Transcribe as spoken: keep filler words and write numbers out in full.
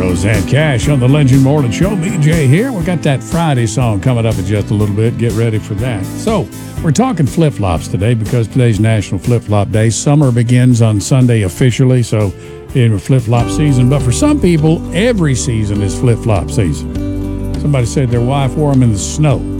Roseanne Cash on the Legend Morning Show. B J here. We got that Friday song coming up in just a little bit. Get ready for that. So we're talking flip-flops today because today's National Flip-Flop Day. Summer begins on Sunday officially, so in flip-flop season. But for some people, every season is flip-flop season. Somebody said their wife wore them in the snow.